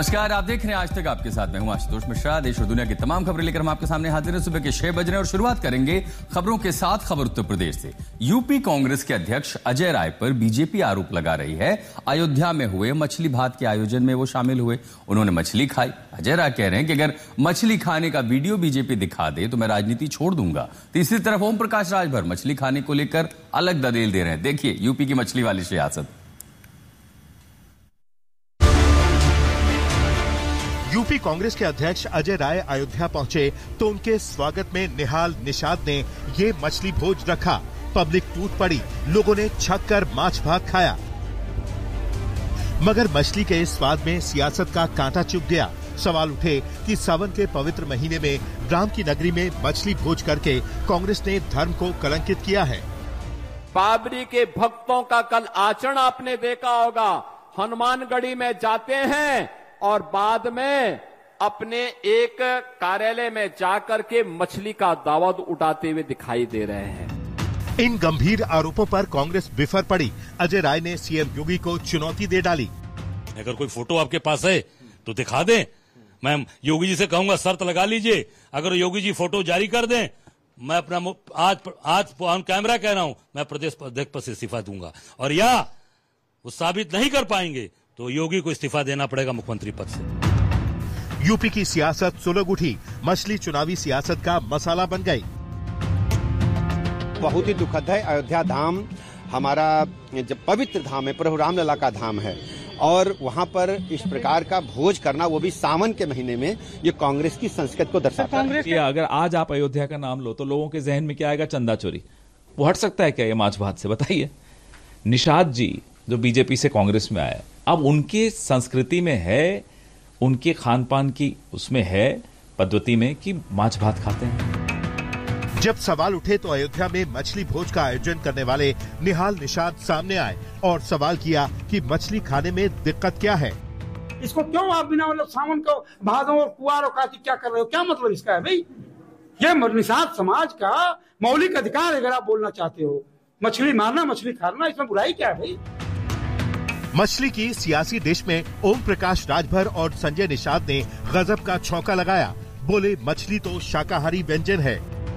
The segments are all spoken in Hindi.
नमस्कार, आप देख रहे हैं आज तक। आपके साथ मैं हूं आशुतोष मिश्रा। देश और दुनिया की तमाम खबरें लेकर हम आपके सामने हाजिर हैं सुबह के 6 बज रहे हैं और शुरुआत करेंगे खबरों के साथ। खबर उत्तर प्रदेश से। यूपी कांग्रेस के अध्यक्ष अजय राय पर बीजेपी आरोप लगा रही है अयोध्या में हुए मछली भात के आयोजन में वो शामिल हुए, उन्होंने मछली खाई। अजय राय कह रहे हैं कि अगर मछली खाने का वीडियो बीजेपी दिखा दे तो मैं राजनीति छोड़ दूंगा। तीसरी तरफ ओम प्रकाश राजभर मछली खाने को लेकर अलग दलील दे रहे हैं। देखिए यूपी की मछली वाली सियासत। यूपी कांग्रेस के अध्यक्ष अजय राय अयोध्या पहुंचे तो उनके स्वागत में निहाल निषाद ने ये मछली भोज रखा। पब्लिक टूट पड़ी, लोगों ने छक कर माछ भात खाया, मगर मछली के स्वाद में सियासत का कांटा चुभ गया। सवाल उठे कि सावन के पवित्र महीने में राम की नगरी में मछली भोज करके कांग्रेस ने धर्म को कलंकित किया है। बाबरी के भक्तों का कल आचरण आपने देखा होगा। हनुमानगढ़ी में जाते हैं और बाद में अपने एक कार्यालय में जाकर के मछली का दावत उठाते हुए दिखाई दे रहे हैं। इन गंभीर आरोपों पर कांग्रेस बिफर पड़ी। अजय राय ने सीएम योगी को चुनौती दे डाली। अगर कोई फोटो आपके पास है तो दिखा दें। मैं योगी जी से कहूंगा शर्त लगा लीजिए, अगर योगी जी फोटो जारी कर दें, मैं अपना आज ऑन कैमरा कह रहा हूं, मैं प्रदेश अध्यक्ष पद से इस्तीफा दूंगा। और या वो साबित नहीं कर पाएंगे तो योगी को इस्तीफा देना पड़ेगा मुख्यमंत्री पद से। यूपी की सियासत सुलग उठी। मछली चुनावी सियासत का मसाला बन गई। बहुत ही दुखद है। अयोध्या धाम हमारा जब पवित्र धाम है, प्रभु रामलला का धाम है, और वहां पर इस प्रकार का भोज करना, वो भी सावन के महीने में, ये कांग्रेस की संस्कृति को दर्शाता है। अगर आज आप अयोध्या का नाम लो तो लोगों के जहन में क्या आएगा? चंदा चोरी। वो हट सकता है क्या ये माछ भात से? बताइए। निषाद जी जो बीजेपी से कांग्रेस में आए, अब उनकी संस्कृति में है, उनके खान पान की उसमें है पद्धति में कि माछ भात खाते हैं। जब सवाल उठे तो अयोध्या में मछली भोज का आयोजन करने वाले निहाल निषाद सामने आए और सवाल किया कि मछली खाने में दिक्कत क्या है। इसको क्यों आप बिना मतलब सावन को भादों और कुआर और कार्तिक क्या कर रहे हो? क्या मतलब इसका है भाई? ये निषाद समाज का मौलिक अधिकार है। अगर आप बोलना चाहते हो मछली मारना, मछली खाना, इसमें बुराई क्या है भाई? मछली की सियासी डिश में ओम प्रकाश राजभर और संजय निषाद ने गजब का छौंका लगाया। बोले मछली तो शाकाहारी व्यंजन है।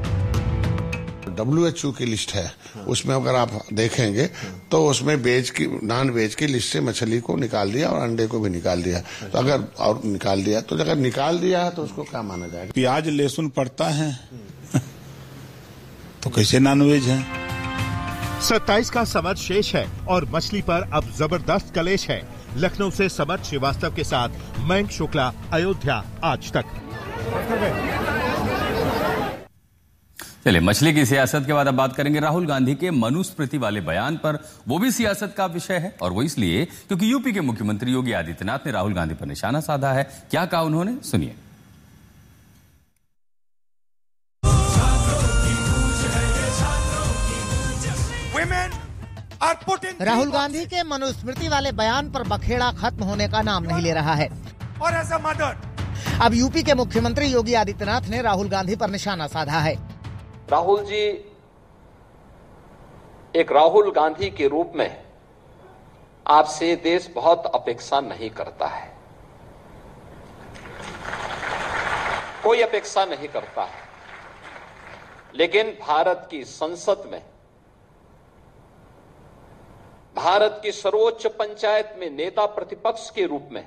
WHO की लिस्ट है, उसमें अगर आप देखेंगे तो उसमें नॉन वेज की लिस्ट से मछली को निकाल दिया और अंडे को भी निकाल दिया। तो अगर निकाल दिया है तो उसको क्या माना जाएगा? प्याज लहसुन पड़ता है तो कैसे नॉन वेज है? 27 का समर शेष है और मछली पर अब जबरदस्त कलेश है। लखनऊ से समर श्रीवास्तव के साथ मयंक शुक्ला, अयोध्या आज तक। चलिए, मछली की सियासत के बाद अब बात करेंगे राहुल गांधी के मनुस्मृति वाले बयान पर। वो भी सियासत का विषय है और वो इसलिए क्योंकि यूपी के मुख्यमंत्री योगी आदित्यनाथ ने राहुल गांधी पर निशाना साधा है। क्या कहा उन्होंने, सुनिए। राहुल गांधी के मनुस्मृति वाले बयान पर बखेड़ा खत्म होने का नाम नहीं ले रहा है। और ऐसा मर्डर। अब यूपी के मुख्यमंत्री योगी आदित्यनाथ ने राहुल गांधी पर निशाना साधा है। राहुल जी एक राहुल गांधी के रूप में आपसे देश बहुत अपेक्षा नहीं करता है, कोई अपेक्षा नहीं करता है, लेकिन भारत की संसद में, भारत की सर्वोच्च पंचायत में नेता प्रतिपक्ष के रूप में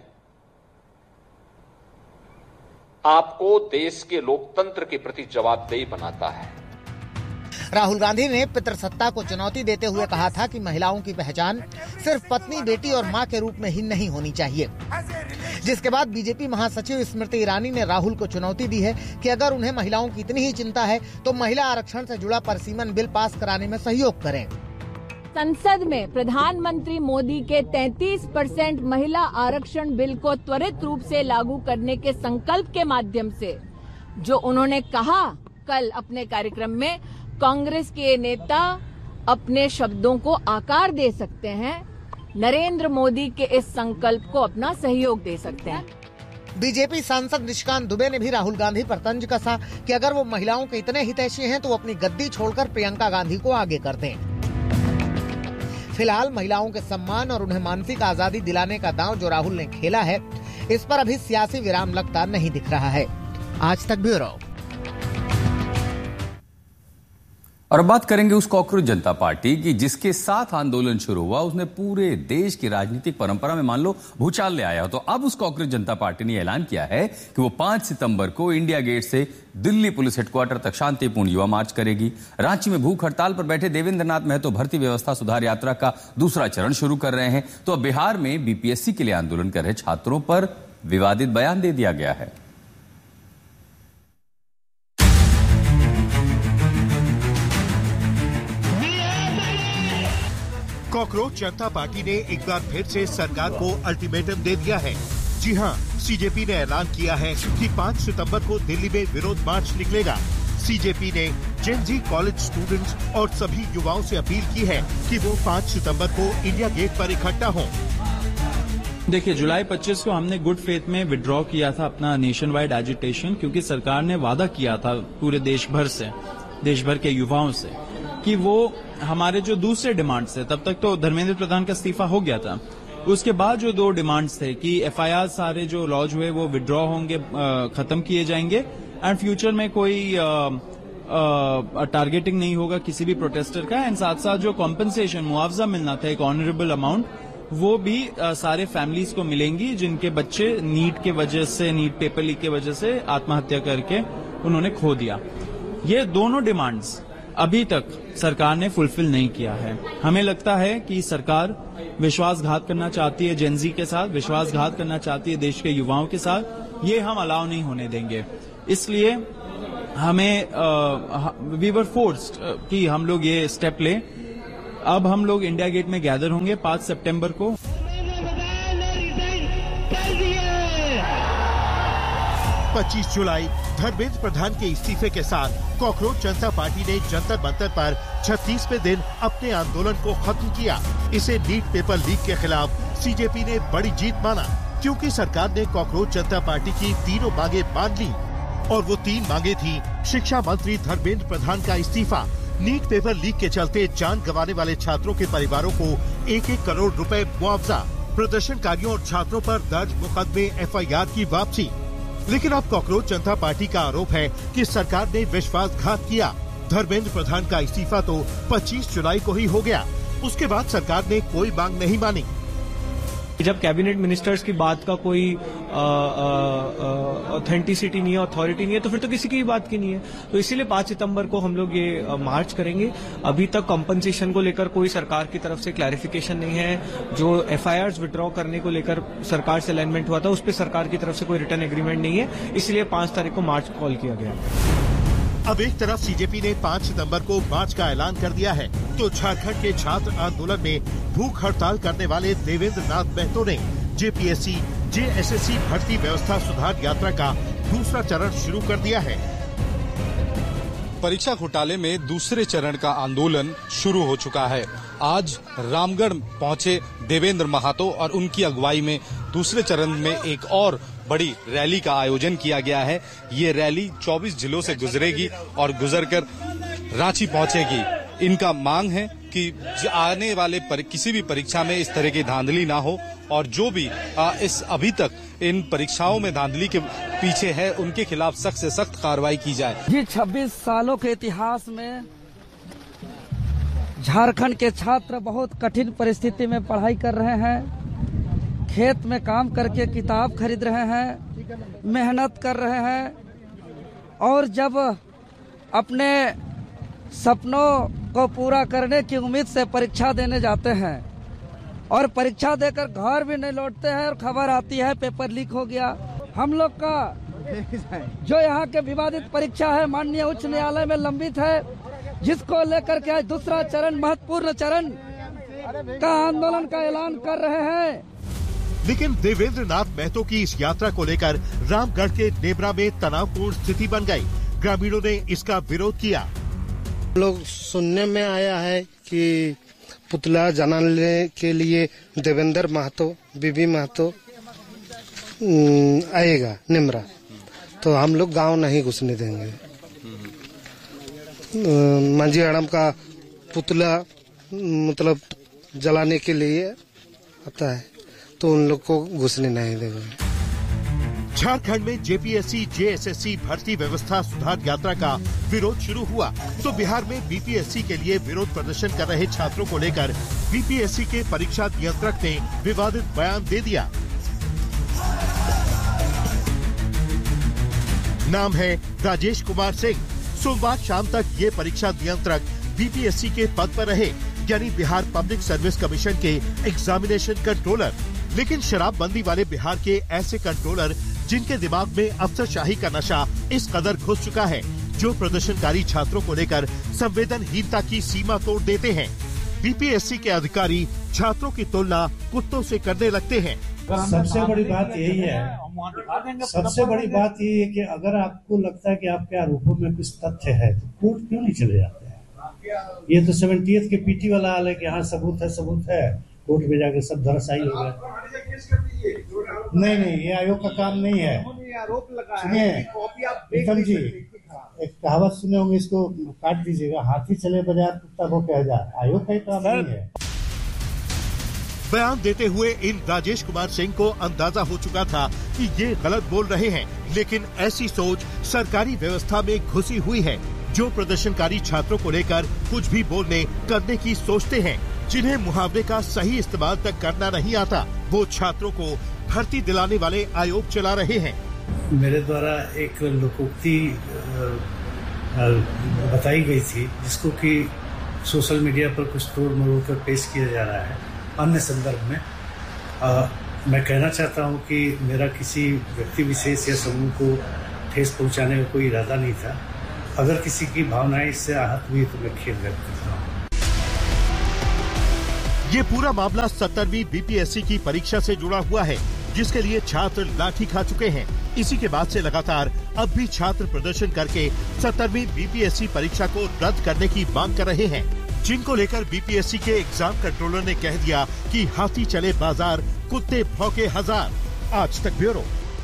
आपको देश के लोकतंत्र के प्रति जवाबदेही बनाता है। राहुल गांधी ने पितृसत्ता को चुनौती देते हुए कहा था कि महिलाओं की पहचान सिर्फ पत्नी, बेटी और मां के रूप में ही नहीं होनी चाहिए। जिसके बाद बीजेपी महासचिव स्मृति ईरानी ने राहुल को चुनौती दी है कि अगर उन्हें महिलाओं की इतनी ही चिंता है तो महिला आरक्षण से जुड़ा परिसीमन बिल पास कराने में सहयोग करें। संसद में प्रधानमंत्री मोदी के 33% महिला आरक्षण बिल को त्वरित रूप से लागू करने के संकल्प के माध्यम से जो उन्होंने कहा कल अपने कार्यक्रम में, कांग्रेस के नेता अपने शब्दों को आकार दे सकते हैं, नरेंद्र मोदी के इस संकल्प को अपना सहयोग दे सकते हैं। बीजेपी सांसद निशिकांत दुबे ने भी राहुल गांधी पर तंज कसा कि अगर वो महिलाओं के इतने हितैषी हैं तो वो अपनी गद्दी छोड़कर प्रियंका गांधी को आगे कर दें। फिलहाल महिलाओं के सम्मान और उन्हें मानसिक आजादी दिलाने का दांव जो राहुल ने खेला है, इस पर अभी सियासी विराम लगता नहीं दिख रहा है। आज तक ब्यूरो। और अब बात करेंगे उस कॉकरोच जनता पार्टी की जिसके साथ आंदोलन शुरू हुआ, उसने पूरे देश की राजनीतिक परंपरा में मान लो भूचाल ले आया हो। तो अब उस कॉकरोच जनता पार्टी ने ऐलान किया है कि वो 5 सितंबर को इंडिया गेट से दिल्ली पुलिस हेडक्वार्टर तक शांतिपूर्ण युवा मार्च करेगी। रांची में भूख हड़ताल पर बैठे देवेंद्र नाथ महतो भर्ती व्यवस्था सुधार यात्रा का दूसरा चरण शुरू कर रहे हैं। तो अब बिहार में बीपीएससी के लिए आंदोलन कर रहे छात्रों पर विवादित बयान दे दिया गया है। कॉकरोच जनता पार्टी ने एक बार फिर से सरकार को अल्टीमेटम दे दिया है। जी हां, सीजेपी ने ऐलान किया है कि 5 सितंबर को दिल्ली में विरोध मार्च निकलेगा। सीजेपी ने जेन जी कॉलेज स्टूडेंट्स और सभी युवाओं से अपील की है कि वो 5 सितंबर को इंडिया गेट पर इकट्ठा हों। देखिए, जुलाई 25 को हमने गुड फेथ में विड्रॉ किया था अपना नेशन वाइड एजिटेशन, क्योंकि सरकार ने वादा किया था पूरे देश भर के युवाओं से कि वो हमारे जो दूसरे डिमांड्स थे, तब तक तो धर्मेंद्र प्रधान का इस्तीफा हो गया था, उसके बाद जो 2 डिमांड्स थे कि एफआईआर सारे जो लॉज हुए वो विड्रॉ होंगे, खत्म किए जाएंगे एंड फ्यूचर में कोई टारगेटिंग नहीं होगा किसी भी प्रोटेस्टर का, एंड साथ साथ जो कॉम्पेंसेशन मुआवजा मिलना था एक ऑनरेबल अमाउंट, वो भी सारे फैमिलीज को मिलेंगी जिनके बच्चे नीट पेपर लीक के वजह से आत्महत्या करके उन्होंने खो दिया। ये दोनों डिमांड्स अभी तक सरकार ने फुलफिल नहीं किया है। हमें लगता है कि सरकार विश्वासघात करना चाहती है जेनजी के साथ, विश्वासघात करना चाहती है देश के युवाओं के साथ। ये हम अलाउ नहीं होने देंगे। इसलिए हमें वी वर फोर्स्ड कि हम लोग ये स्टेप लें। अब हम लोग इंडिया गेट में गैदर होंगे 5 सितंबर को। 25 जुलाई धर्मेंद्र प्रधान के इस्तीफे के साथ कॉकरोच जनता पार्टी ने जंतर मंतर पर 36वें दिन अपने आंदोलन को खत्म किया। इसे नीट पेपर लीक के खिलाफ सीजेपी ने बड़ी जीत माना, क्योंकि सरकार ने कॉकरोच जनता पार्टी की तीनों मांगे मान ली और वो 3 मांगे थी। शिक्षा मंत्री धर्मेंद्र प्रधान का इस्तीफा, नीट पेपर लीक के चलते जान गंवाने वाले छात्रों के परिवारों को 1-1 करोड़ रुपए मुआवजा, प्रदर्शनकारियों और छात्रों पर दर्ज मुकदमे एफआईआर की वापसी। लेकिन अब कॉकरोच जनता पार्टी का आरोप है कि सरकार ने विश्वासघात किया। धर्मेंद्र प्रधान का इस्तीफा तो 25 जुलाई को ही हो गया, उसके बाद सरकार ने कोई मांग नहीं मानी। जब कैबिनेट मिनिस्टर्स की बात का कोई ऑथेंटिसिटी नहीं है, अथॉरिटी नहीं है, तो फिर तो किसी की बात की नहीं है। तो इसीलिए 5 सितंबर को हम लोग ये मार्च करेंगे। अभी तक कॉम्पनसेशन को लेकर कोई सरकार की तरफ से क्लैरिफिकेशन नहीं है। जो एफआईआर्स विड्रॉ करने को लेकर सरकार से अलाइनमेंट हुआ था, उस पर सरकार की तरफ से कोई रिटर्न एग्रीमेंट नहीं है। इसलिए 5 तारीख को मार्च कॉल किया गया। अब एक तरफ सीजेपी ने 5 सितंबर को मार्च का ऐलान कर दिया है, तो झारखंड के छात्र आंदोलन में भूख हड़ताल करने वाले देवेंद्र नाथ महतो ने जेपीएससी, जेएसएससी भर्ती व्यवस्था सुधार यात्रा का दूसरा चरण शुरू कर दिया है। परीक्षा घोटाले में दूसरे चरण का आंदोलन शुरू हो चुका है। आज रामगढ़ पहुंचे देवेंद्र महतो और उनकी अगुवाई में दूसरे चरण में एक और बड़ी रैली का आयोजन किया गया है। ये रैली 24 जिलों से गुजरेगी और गुजरकर रांची पहुंचेगी। इनका मांग है कि आने वाले किसी भी परीक्षा में इस तरह की धांधली ना हो और जो भी इस अभी तक इन परीक्षाओं में धांधली के पीछे है उनके खिलाफ सख्त से सख्त कार्रवाई की जाए। जी 26 सालों के इतिहास में झारखंड के छात्र बहुत कठिन परिस्थिति में पढ़ाई कर रहे हैं, खेत में काम करके किताब खरीद रहे हैं, मेहनत कर रहे हैं और जब अपने सपनों को पूरा करने की उम्मीद से परीक्षा देने जाते हैं और परीक्षा देकर घर भी नहीं लौटते हैं और खबर आती है पेपर लीक हो गया। हम लोग का जो यहाँ के विवादित परीक्षा है माननीय उच्च न्यायालय में लंबित है, जिसको लेकर के आज दूसरा चरण महत्वपूर्ण चरण का आंदोलन का ऐलान कर रहे हैं। लेकिन देवेंद्र नाथ महतो की इस यात्रा को लेकर रामगढ़ के नेबरा में तनावपूर्ण स्थिति बन गई। ग्रामीणों ने इसका विरोध किया। लोग सुनने में आया है कि पुतला जलाने के लिए देवेंद्र महतो, बीबी महतो आएगा नेमरा, तो हम लोग गांव नहीं घुसने देंगे। मांझी हड़म का पुतला मतलब जलाने के लिए आता है, तो उन लोग को घुसने नहीं देंगे। झारखंड में जेपीएससी जेएसएससी भर्ती व्यवस्था सुधार यात्रा का विरोध शुरू हुआ तो बिहार में बीपीएससी के लिए विरोध प्रदर्शन कर रहे छात्रों को लेकर बीपीएससी के परीक्षा नियंत्रक ने विवादित बयान दे दिया। नाम है राजेश कुमार सिंह। सोमवार शाम तक ये परीक्षा नियंत्रक बीपीएससी के पद पर रहे, यानी बिहार पब्लिक सर्विस कमीशन के एग्जामिनेशन कंट्रोलर। लेकिन शराबबंदी वाले बिहार के ऐसे कंट्रोलर जिनके दिमाग में अफसरशाही का नशा इस कदर घुस चुका है, जो प्रदर्शनकारी छात्रों को लेकर संवेदनहीनता की सीमा तोड़ देते हैं। बीपीएससी के अधिकारी छात्रों की तुलना कुत्तों से करने लगते हैं। सबसे बड़ी बात यही है कि अगर आपको लगता है कि आपके आरोपों में कुछ तथ्य है तो कोर्ट क्यों नहीं चले जाते हैं? ये तो 70th के पीटी वाला हाल है कि हाँ सबूत है, कोर्ट में जाके सब धराशायी हो गए। नहीं, ये आयोग का काम नहीं है। सुनिए प्रीतम जी, एक कहावत सुने होंगे, इसको काट दीजिएगा, हाथी चले बाजार कुत्ता भौंके हजार। आयोग का काम नहीं है। बयान देते हुए इन राजेश कुमार सिंह को अंदाजा हो चुका था कि ये गलत बोल रहे हैं, लेकिन ऐसी सोच सरकारी व्यवस्था में घुसी हुई है, जो प्रदर्शनकारी छात्रों को लेकर कुछ भी बोलने करने की सोचते हैं। जिन्हें मुहावरे का सही इस्तेमाल तक करना नहीं आता, वो छात्रों को भर्ती दिलाने वाले आयोग चला रहे हैं। मेरे द्वारा एक लोकोक्ति बताई गई थी, जिसको कि सोशल मीडिया पर कुछ तोड़ मरोड़ कर पेश किया जा रहा है अन्य संदर्भ में। मैं कहना चाहता हूं कि मेरा किसी व्यक्ति विशेष या समूह को ठेस पहुंचाने का कोई इरादा नहीं था। अगर किसी की भावनाएं इससे आहत हुई तो मैं खेद व्यक्त करता हूं। ये पूरा मामला 70वीं बीपीएससी की परीक्षा से जुड़ा हुआ है, जिसके लिए छात्र लाठी खा चुके हैं। इसी के बाद से लगातार अब भी छात्र प्रदर्शन करके 70वीं बीपीएससी परीक्षा को रद्द करने की मांग कर रहे हैं, जिनको लेकर बीपीएससी के एग्जाम कंट्रोलर ने कह दिया कि हाथी चले बाजार, कुत्ते भौंके हजार। आज तक ब्यूरो।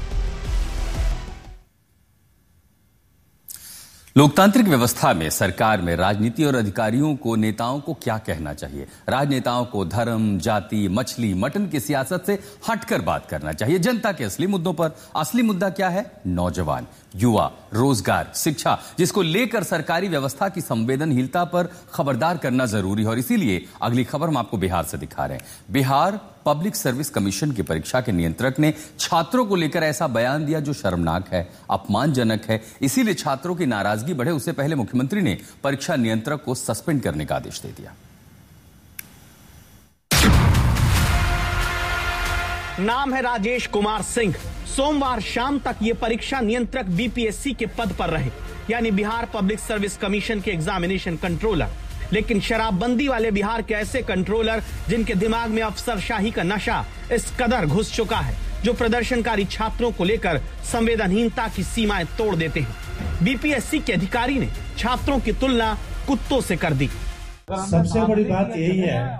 लोकतांत्रिक व्यवस्था में सरकार में राजनीति और अधिकारियों को, नेताओं को क्या कहना चाहिए? राजनेताओं को धर्म, जाति, मछली, मटन की सियासत से हटकर बात करना चाहिए, जनता के असली मुद्दों पर। असली मुद्दा क्या है? नौजवान, युवा, रोजगार, शिक्षा, जिसको लेकर सरकारी व्यवस्था की संवेदनहीनता पर खबरदार करना जरूरी है। और इसीलिए अगली खबर हम आपको बिहार से दिखा रहे हैं। बिहार पब्लिक सर्विस कमीशन की परीक्षा के नियंत्रक ने छात्रों को लेकर ऐसा बयान दिया जो शर्मनाक है, अपमानजनक है। इसीलिए छात्रों की नाराजगी बढ़े, उससे पहले मुख्यमंत्री ने परीक्षा नियंत्रक को सस्पेंड करने का आदेश दे दिया। नाम है राजेश कुमार सिंह। सोमवार शाम तक ये परीक्षा नियंत्रक बीपीएससी के पद पर रहे, यानी बिहार पब्लिक सर्विस कमीशन के एग्जामिनेशन कंट्रोलर। लेकिन शराबबंदी वाले बिहार के ऐसे कंट्रोलर जिनके दिमाग में अफसरशाही का नशा इस कदर घुस चुका है, जो प्रदर्शनकारी छात्रों को लेकर संवेदनहीनता की सीमाएं तोड़ देते हैं। बीपीएससी के अधिकारी ने छात्रों की तुलना कुत्तों से कर दी। सबसे बड़ी बात यही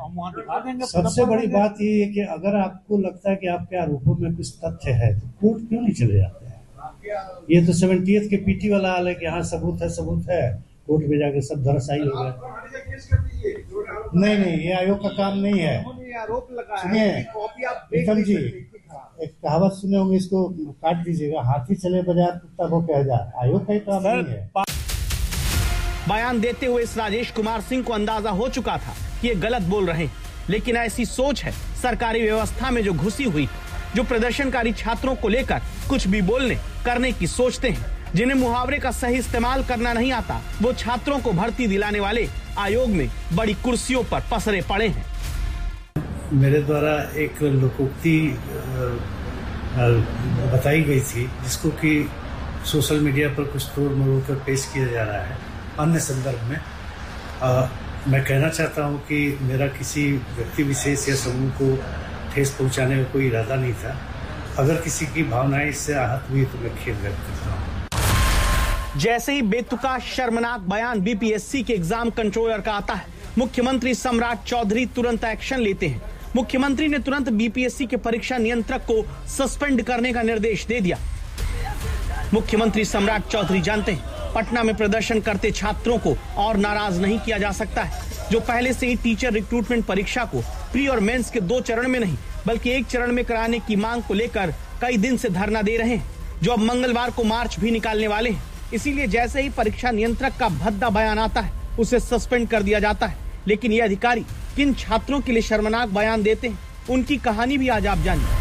है कि अगर आपको लगता है कि आपके आरोपों में कुछ तथ्य है तो कोर्ट क्यों नहीं चले जाते हैं? ये तो 70th के पीटी वाला हाल है कि हाँ सबूत है, कोर्ट में जाके सब धराशायी हो गए। नहीं, ये आयोग का काम नहीं है। सुनिए प्रीतम जी, एक कहावत सुने होंगे, इसको काट दीजिएगा, हाथी चले बाजार कुत्ता भौंके हजार। आयोग का काम नहीं है। बयान देते हुए इस राजेश कुमार सिंह को अंदाजा हो चुका था कि ये गलत बोल रहे हैं, लेकिन ऐसी सोच है सरकारी व्यवस्था में जो घुसी हुई, जो प्रदर्शनकारी छात्रों को लेकर कुछ भी बोलने करने की सोचते हैं। जिन्हें मुहावरे का सही इस्तेमाल करना नहीं आता, वो छात्रों को भर्ती दिलाने वाले आयोग में बड़ी कुर्सियों पर पसरे पड़े हैं। मेरे द्वारा एक लोकोक्ति बताई गई थी, जिसको कि सोशल मीडिया पर कुछ तोड़ मरोड़ कर पेश किया जा रहा है अन्य संदर्भ में। मैं कहना चाहता हूं कि मेरा किसी व्यक्ति विशेष या समूह को ठेस पहुंचाने का कोई इरादा नहीं था। अगर किसी की भावनाएं इससे आहत हुई तो मैं खेद व्यक्त करता हूं। जैसे ही बेतुका शर्मनाक बयान बीपीएससी के एग्जाम कंट्रोलर का आता है, मुख्यमंत्री सम्राट चौधरी तुरंत एक्शन लेते हैं। मुख्यमंत्री ने तुरंत बीपीएससी के परीक्षा नियंत्रक को सस्पेंड करने का निर्देश दे दिया। मुख्यमंत्री सम्राट चौधरी जानते हैं, पटना में प्रदर्शन करते छात्रों को और नाराज नहीं किया जा सकता है, जो पहले से ही टीचर रिक्रूटमेंट परीक्षा को प्री और मेंस के 2 चरण में नहीं बल्कि 1 चरण में कराने की मांग को लेकर कई दिन से धरना दे रहे हैं। जो अब मंगलवार को मार्च भी निकालने वाले हैं। इसीलिए जैसे ही परीक्षा नियंत्रक का भद्दा बयान आता है उसे सस्पेंड कर दिया जाता है। लेकिन ये अधिकारी किन छात्रों के लिए शर्मनाक बयान देते हैं, उनकी कहानी भी आज आप जानिए।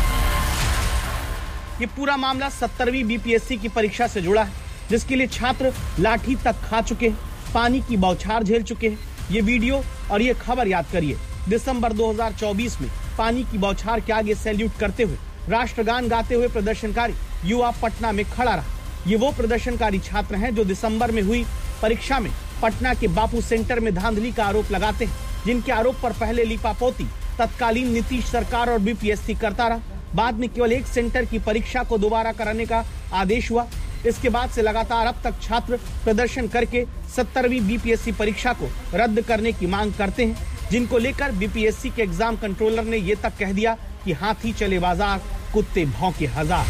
ये पूरा मामला 70वीं बीपीएससी की परीक्षा से जुड़ा है, जिसके लिए छात्र लाठी तक खा चुके हैं, पानी की बौछार झेल चुके हैं। ये वीडियो और ये खबर याद करिए। दिसंबर 2024 में पानी की बौछार के आगे सैल्यूट करते हुए राष्ट्रगान गाते हुए प्रदर्शनकारी युवा पटना में खड़ा रहा। ये वो प्रदर्शनकारी छात्र हैं जो दिसंबर में हुई परीक्षा में पटना के बापू सेंटर में धांधली का आरोप लगाते हैं, जिनके आरोप पर पहले लीपापोती तत्कालीन नीतीश सरकार और बीपीएससी करता रहा। बाद में केवल एक सेंटर की परीक्षा को दोबारा कराने का आदेश हुआ। इसके बाद से लगातार अब तक छात्र प्रदर्शन करके 70वीं बीपीएससी परीक्षा को रद्द करने की मांग करते हैं, जिनको लेकर बीपीएससी के एग्जाम कंट्रोलर ने ये तक कह दिया कि हाथी चले बाजार, कुत्ते भौंके हजार।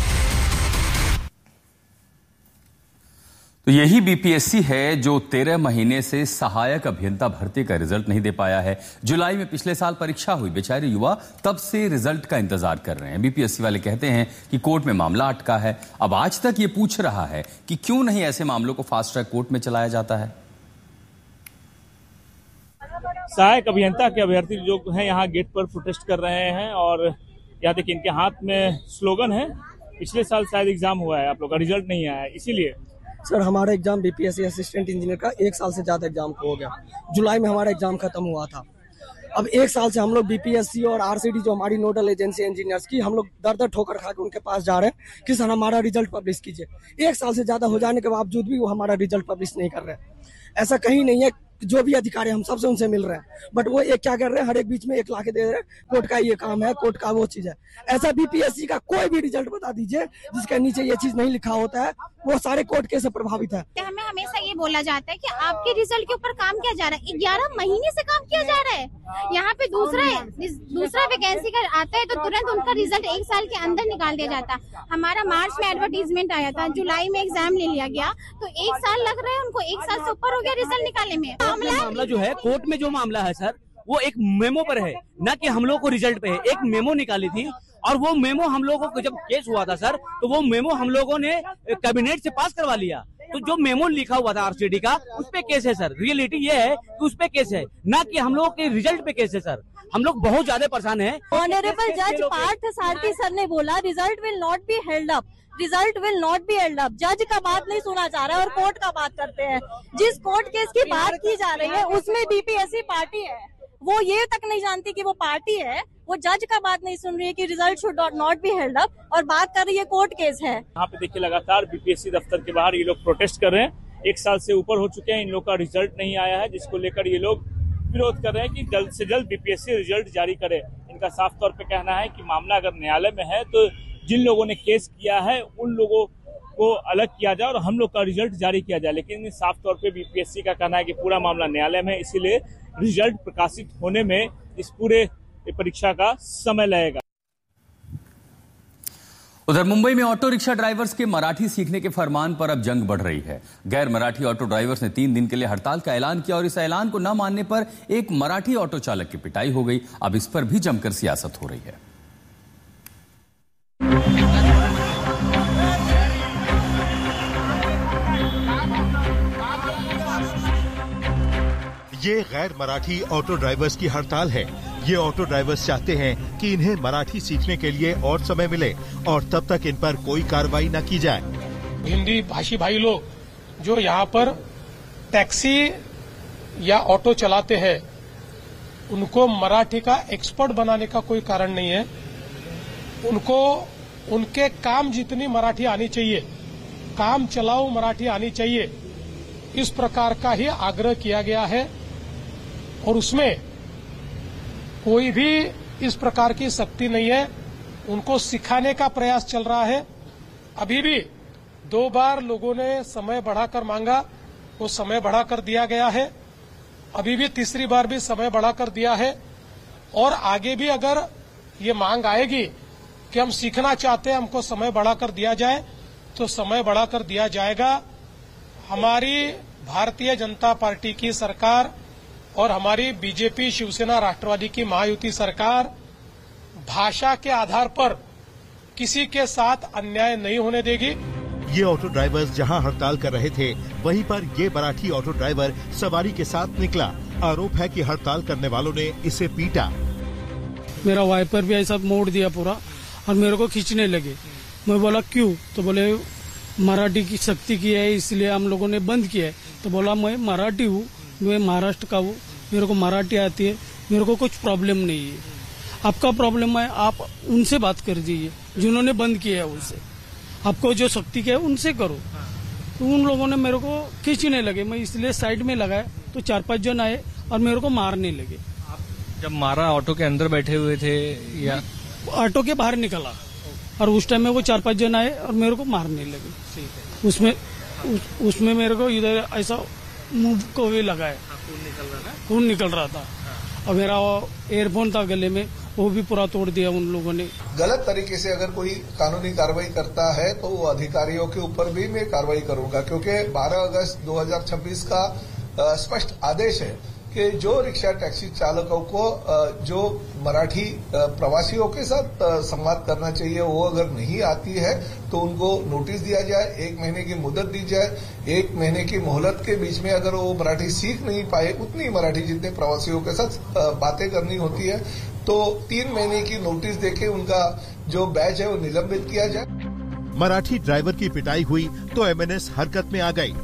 तो यही बीपीएससी है जो 13 महीने से सहायक अभियंता भर्ती का रिजल्ट नहीं दे पाया है। जुलाई में पिछले साल परीक्षा हुई, बेचारे युवा तब से रिजल्ट का इंतजार कर रहे हैं। बीपीएससी वाले कहते हैं कि कोर्ट में मामला अटका है। अब आज तक ये पूछ रहा है कि क्यों नहीं ऐसे मामलों को फास्ट ट्रैक कोर्ट में चलाया जाता है। सहायक अभियंता के अभ्यर्थी जो हैं यहाँ गेट पर प्रोटेस्ट कर रहे हैं और यहाँ देखिए इनके हाथ में स्लोगन है, पिछले साल शायद एग्जाम हुआ है, आप लोग का रिजल्ट नहीं आया है, इसीलिए। सर हमारा एग्जाम बीपीएससी असिस्टेंट इंजीनियर का 1 साल से ज्यादा एग्जाम हो गया। जुलाई में हमारा एग्जाम खत्म हुआ था। अब 1 साल से हम लोग बीपीएससी और आरसीडी जो हमारी नोडल एजेंसी इंजीनियर्स की, हम लोग दर ठोकर खा के उनके पास जा रहे हैं कि सर हमारा रिजल्ट पब्लिश कीजिए। 1 साल से ज्यादा हो जाने के बावजूद भी वो हमारा रिजल्ट पब्लिश नहीं कर रहे हैं। ऐसा कहीं नहीं है, जो भी अधिकारी हम सबसे उनसे मिल रहे हैं, बट वो एक क्या कर रहे हैं, हर एक बीच में 1 लाख दे रहे हैं, कोर्ट का ये काम है, कोर्ट का वो चीज है। ऐसा बीपीएससी का कोई भी रिजल्ट बता दीजिए जिसके नीचे ये चीज नहीं लिखा होता है, वो सारे कोर्ट केस से प्रभावित है। हमें हमेशा ये बोला जाता है कि आपके रिजल्ट के ऊपर काम किया जा रहा है, 11 महीने से काम किया जा रहा है। यहाँ पे दूसरा वैकेंसी का आता है तो तुरंत उनका रिजल्ट 1 साल के अंदर निकाल दिया जाता है। हमारा मार्च में एडवर्टीजमेंट आया था, जुलाई में एग्जाम ले लिया गया, तो 1 साल लग रहा है उनको, 1 साल से ऊपर हो गया रिजल्ट निकालने में। मामला जो है कोर्ट में जो मामला है सर, वो एक मेमो पर है, न कि हम लोग को रिजल्ट पे है। एक मेमो निकाली थी और वो मेमो हम लोगों को जब केस हुआ था सर, तो वो मेमो हम लोगों ने कैबिनेट से पास करवा लिया। तो जो मेमो लिखा हुआ था आरसीडी का, उस पे केस है सर। रियलिटी ये है कि उस पे केस है, न कि हम लोगों के रिजल्ट पे केस है सर। हम लोग बहुत ज्यादा परेशान हैं। ऑनरेबल जज पार्थ सारथी सर ने बोला result will not be held up, result will not be held up. जज का बात नहीं सुना जा रहा है और कोर्ट का बात करते हैं। जिस कोर्ट केस की बात की जा रही है उसमें बीपीएससी पार्टी है, वो ये तक नहीं जानती कि वो पार्टी है। वो जज का बात नहीं सुन रही है कि result should not be held up, और बात कर रही है कोर्ट केस है। यहाँ पे देखिए लगातार बीपीएससी दफ्तर के बाहर ये लोग प्रोटेस्ट कर रहे हैं। 1 साल से ऊपर हो चुके हैं, इन लोग का रिजल्ट नहीं आया है, जिसको लेकर ये लोग विरोध कर रहे हैं कि जल्द से जल्द बीपीएससी रिजल्ट जारी करे। इनका साफ तौर पे कहना है कि मामला अगर न्यायालय में है तो जिन लोगों ने केस किया है उन लोगों को अलग किया जाए और हम लोग का रिजल्ट जारी किया जाए। लेकिन साफ तौर पे बीपीएससी का कहना है कि पूरा मामला न्यायालय में है, इसीलिए रिजल्ट प्रकाशित होने में इस पूरे परीक्षा का समय लगेगा। उधर मुंबई में ऑटो रिक्शा ड्राइवर्स के मराठी सीखने के फरमान पर अब जंग बढ़ रही है। गैर मराठी ऑटो ड्राइवर्स ने 3 दिन के लिए हड़ताल का ऐलान किया और इस ऐलान को न मानने पर एक मराठी ऑटो चालक की पिटाई हो गई। अब इस पर भी जमकर सियासत हो रही है। ये गैर मराठी ऑटो ड्राइवर्स की हड़ताल है। ये ऑटो ड्राइवर्स चाहते हैं कि इन्हें मराठी सीखने के लिए और समय मिले और तब तक इन पर कोई कार्रवाई न की जाए। हिंदी भाषी भाई लोग जो यहाँ पर टैक्सी या ऑटो चलाते हैं, उनको मराठी का एक्सपर्ट बनाने का कोई कारण नहीं है। उनको उनके काम जितनी मराठी आनी चाहिए, काम चलाओ मराठी आनी चाहिए, इस प्रकार का ही आग्रह किया गया है। और उसमें कोई भी इस प्रकार की सख्ती नहीं है। उनको सिखाने का प्रयास चल रहा है। अभी भी 2 बार लोगों ने समय बढ़ाकर मांगा, वो समय बढ़ाकर दिया गया है। अभी भी तीसरी बार भी समय बढ़ाकर दिया है और आगे भी अगर ये मांग आएगी कि हम सीखना चाहते हैं, हमको समय बढ़ाकर दिया जाए, तो समय बढ़ाकर दिया जाएगा। हमारी भारतीय जनता पार्टी की सरकार और हमारी बीजेपी, शिवसेना, राष्ट्रवादी की महायुति सरकार भाषा के आधार पर किसी के साथ अन्याय नहीं होने देगी। ये ऑटो ड्राइवर्स जहां हड़ताल कर रहे थे, वहीं पर ये मराठी ऑटो ड्राइवर सवारी के साथ निकला। आरोप है कि हड़ताल करने वालों ने इसे पीटा। मेरा वाइपर भी ऐसा मोड़ दिया पूरा और मेरे को खींचने लगे। मैं बोला क्यों? तो बोले मराठी की शक्ति की है इसलिए हम लोगों ने बंद किया है। तो बोला मैं मराठी हूँ, मैं महाराष्ट्र का हूँ, मेरे को मराठी आती है, मेरे को कुछ प्रॉब्लम नहीं है। आपका प्रॉब्लम है, आप उनसे बात कर दीजिए जिन्होंने बंद किया है, उनसे आपको जो शक्ति है उनसे करो। तो उन लोगों ने मेरे को खींचने लगे, मैं इसलिए साइड में लगाया तो 4-5 जन आए और मेरे को मारने लगे। जब मारा ऑटो के अंदर बैठे हुए थे या ऑटो के बाहर निकला और उस टाइम में वो 4-5 जन आए और मेरे को मारने लगे। उसमें मेरे को इधर ऐसा मुंह को भी लगाया, खून निकल रहा था और मेरा एयरफोन था गले में, वो भी पूरा तोड़ दिया उन लोगों ने। गलत तरीके से अगर कोई कानूनी कार्रवाई करता है तो वो अधिकारियों के ऊपर भी मैं कार्रवाई करूंगा, क्योंकि 12 अगस्त 2026 का स्पष्ट आदेश है कि जो रिक्शा टैक्सी चालकों को जो मराठी प्रवासियों के साथ संवाद करना चाहिए वो अगर नहीं आती है तो उनको नोटिस दिया जाए, 1 महीने की मुदत दी जाए। 1 महीने की मोहलत के बीच में अगर वो मराठी सीख नहीं पाए, उतनी मराठी जितने प्रवासियों के साथ बातें करनी होती है, तो 3 महीने की नोटिस देके उनका जो बैच है वो निलंबित किया जाए। मराठी ड्राइवर की पिटाई हुई तो एमएनएस हरकत में आ गई।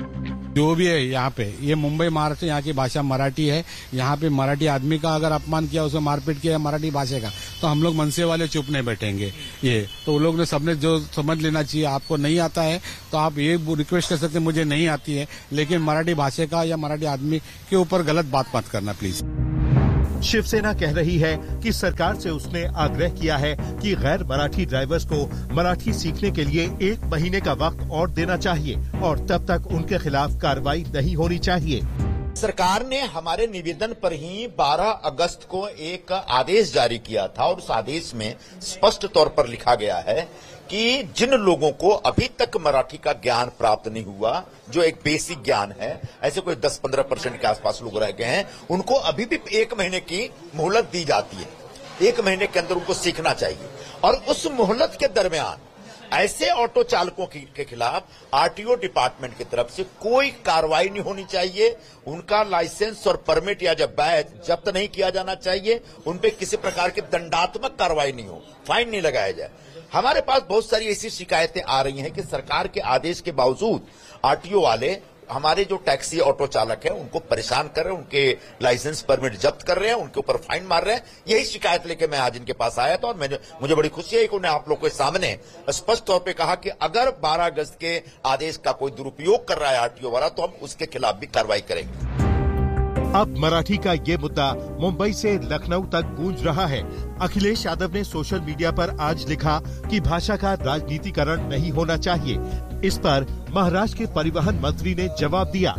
जो भी है यहाँ पे, ये मुंबई महाराष्ट्र, यहाँ की भाषा मराठी है। यहाँ पे मराठी आदमी का अगर अपमान किया, उसे मारपीट किया मराठी भाषा का, तो हम लोग मनसे वाले चुप नहीं बैठेंगे। ये तो वो लोग ने सबने जो समझ लेना चाहिए। आपको नहीं आता है तो आप ये रिक्वेस्ट कर सकते हैं, मुझे नहीं आती है, लेकिन मराठी भाषा का या मराठी आदमी के ऊपर गलत बात मत करना प्लीज। शिवसेना कह रही है कि सरकार से उसने आग्रह किया है कि गैर मराठी ड्राइवर्स को मराठी सीखने के लिए 1 महीने का वक्त और देना चाहिए और तब तक उनके खिलाफ कार्रवाई नहीं होनी चाहिए। सरकार ने हमारे निवेदन पर ही 12 अगस्त को एक आदेश जारी किया था और उस आदेश में स्पष्ट तौर पर लिखा गया है कि जिन लोगों को अभी तक मराठी का ज्ञान प्राप्त नहीं हुआ, जो एक बेसिक ज्ञान है, ऐसे कोई 10-15% के आसपास लोग रह गए हैं, उनको अभी भी 1 महीने की मोहलत दी जाती है। 1 महीने के अंदर उनको सीखना चाहिए और उस मोहलत के दरमियान ऐसे ऑटो चालकों के खिलाफ आरटीओ डिपार्टमेंट की तरफ से कोई कार्रवाई नहीं होनी चाहिए। उनका लाइसेंस और परमिट या जब बैच जब्त नहीं किया जाना चाहिए। उन पे किसी प्रकार की दंडात्मक कार्रवाई नहीं हो, फाइन नहीं लगाया जाए। हमारे पास बहुत सारी ऐसी शिकायतें आ रही हैं कि सरकार के आदेश के बावजूद आरटीओ वाले हमारे जो टैक्सी ऑटो चालक हैं उनको परेशान कर रहे हैं, उनके लाइसेंस परमिट जब्त कर रहे हैं, उनके ऊपर फाइन मार रहे हैं। यही शिकायत लेके मैं आज इनके पास आया था और मुझे बड़ी खुशी है कि उन्होंने आप लोगों के सामने स्पष्ट तौर पे कहा कि अगर 12 अगस्त के आदेश का कोई दुरुपयोग कर रहा है आरटीओ वाला तो हम उसके खिलाफ भी कार्रवाई करेंगे। अब मराठी का ये मुद्दा मुंबई से लखनऊ तक गूंज रहा है। अखिलेश यादव ने सोशल मीडिया पर आज लिखा कि भाषा का राजनीतिकरण नहीं होना चाहिए। इस पर महाराष्ट्र के परिवहन मंत्री ने जवाब दिया,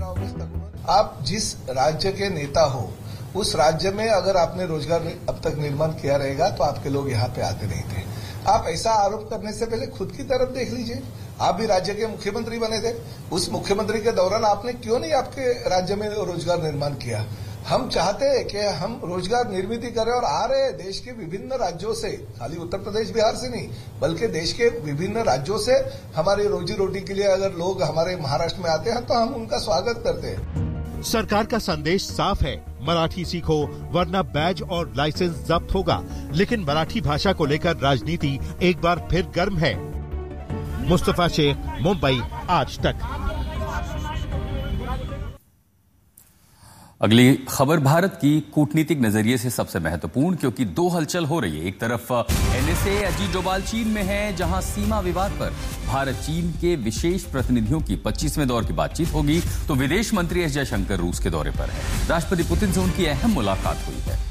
आप जिस राज्य के नेता हो उस राज्य में अगर आपने रोजगार अब तक निर्माण किया रहेगा तो आपके लोग यहाँ पे आते नहीं थे। आप ऐसा आरोप करने से पहले खुद की तरफ देख लीजिए। आप भी राज्य के मुख्यमंत्री बने थे, उस मुख्यमंत्री के दौरान आपने क्यों नहीं आपके राज्य में रोजगार निर्माण किया? हम चाहते हैं कि हम रोजगार निर्मित करें और आ रहे देश के विभिन्न राज्यों से, खाली उत्तर प्रदेश बिहार से नहीं बल्कि देश के विभिन्न राज्यों से हमारी रोजी रोटी के लिए अगर लोग हमारे महाराष्ट्र में आते हैं तो हम उनका स्वागत करते हैं। सरकार का संदेश साफ है, मराठी सीखो वरना बैज और लाइसेंस जब्त होगा। लेकिन मराठी भाषा को लेकर राजनीति एक बार फिर गर्म है। मुस्तफा शेख, मुंबई, आज तक। अगली खबर भारत की कूटनीतिक नजरिए से सबसे महत्वपूर्ण, क्योंकि 2 हलचल हो रही है। एक तरफ एनएसए अजीत डोभाल चीन में है, जहां सीमा विवाद पर भारत चीन के विशेष प्रतिनिधियों की 25वें दौर की बातचीत होगी, तो विदेश मंत्री एस जयशंकर रूस के दौरे पर है। राष्ट्रपति पुतिन से उनकी अहम मुलाकात हुई है।